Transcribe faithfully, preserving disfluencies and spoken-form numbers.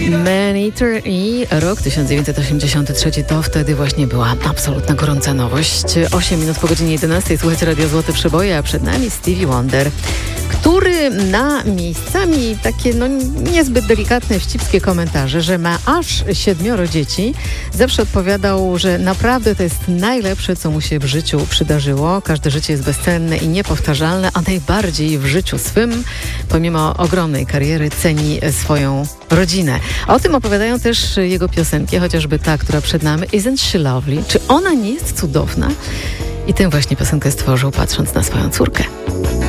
Man-Eater i rok tysiąc dziewięćset osiemdziesiąty trzeci to wtedy właśnie była absolutna gorąca nowość. osiem minut po godzinie jedenastej słuchajcie Radio Złote Przeboje, a przed nami Stevie Wonder, który na miejscami takie no niezbyt delikatne, wścibskie komentarze, że ma aż siedmioro dzieci, zawsze odpowiadał, że naprawdę to jest najlepsze, co mu się w życiu przydarzyło. Każde życie jest bezcenne i niepowtarzalne, a najbardziej w życiu swym, pomimo ogromnej kariery, ceni swoją rodzinę. O tym opowiadają też jego piosenki, chociażby ta, która przed nami, Isn't She Lovely? Czy ona nie jest cudowna? I tę właśnie piosenkę stworzył, patrząc na swoją córkę.